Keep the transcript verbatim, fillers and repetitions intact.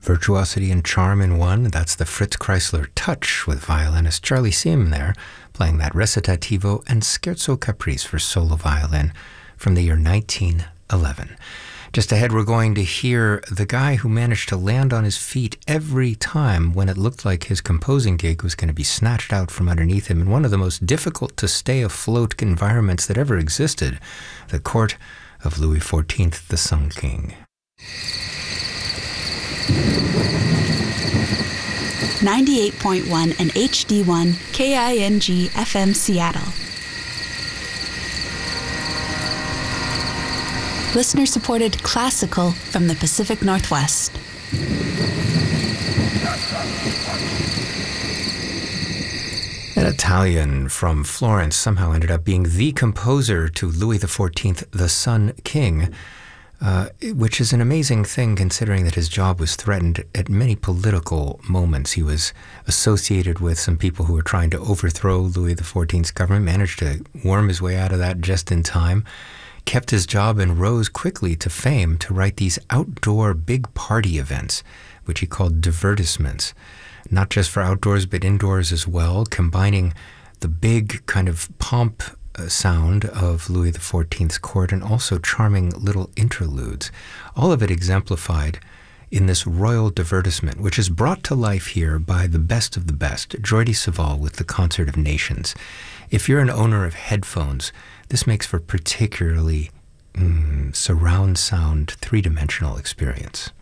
Virtuosity and charm in one, that's the Fritz Kreisler Touch with violinist Charlie Sim there, playing that recitativo and scherzo caprice for solo violin from the year nineteen eleven. Just ahead, we're going to hear the guy who managed to land on his feet every time when it looked like his composing gig was going to be snatched out from underneath him in one of the most difficult to stay afloat environments that ever existed, the court of Louis the fourteenth, the Sun King. ninety-eight point one and H D one K I N G F M Seattle. Listener-supported classical from the Pacific Northwest. An Italian from Florence somehow ended up being the composer to Louis the fourteenth, the Sun King, uh, which is an amazing thing considering that his job was threatened at many political moments. He was associated with some people who were trying to overthrow Louis the fourteenth's government, managed to worm his way out of that just in time, kept his job and rose quickly to fame to write these outdoor big party events, which he called divertissements, not just for outdoors but indoors as well, combining the big kind of pomp uh, sound of Louis the fourteenth's court and also charming little interludes, all of it exemplified in this royal divertissement, which is brought to life here by the best of the best, Jordi Savall with the Concert of Nations. If you're an owner of headphones, this makes for particularly mm, surround sound, three-dimensional experience.